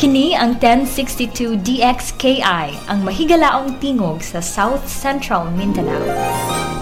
Kini ang 1062 DXKI, ang mahigalaong tingog sa South Central Mindanao.